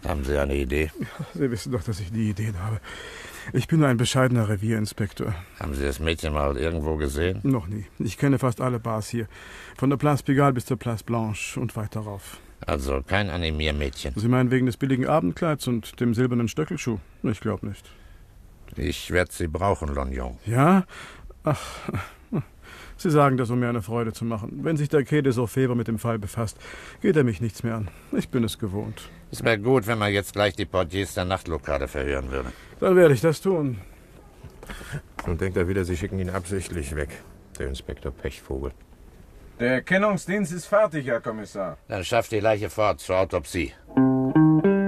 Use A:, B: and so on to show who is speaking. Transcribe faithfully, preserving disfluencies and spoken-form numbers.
A: Haben Sie eine Idee?
B: Sie wissen doch, dass ich die Ideen habe. Ich bin ein bescheidener Revierinspektor.
A: Haben Sie das Mädchen mal irgendwo gesehen?
B: Noch nie. Ich kenne fast alle Bars hier. Von der Place Pigalle bis zur Place Blanche und weiter rauf.
A: Also kein Animiermädchen.
B: Sie meinen wegen des billigen Abendkleids und dem silbernen Stöckelschuh? Ich glaube nicht.
A: Ich werde Sie brauchen, Lognon.
B: Ja? Ach, Sie sagen das, um mir eine Freude zu machen. Wenn sich der Quai des Orfèvres mit dem Fall befasst, geht er mich nichts mehr an. Ich bin es gewohnt.
A: Es wäre gut, wenn man jetzt gleich die Portiers der Nachtlokale verhören würde.
B: Dann werde ich das tun.
C: Nun denkt er wieder, Sie schicken ihn absichtlich weg, der Inspektor Pechvogel.
D: Der Erkennungsdienst ist fertig, Herr Kommissar.
A: Dann schafft die Leiche fort zur Autopsie.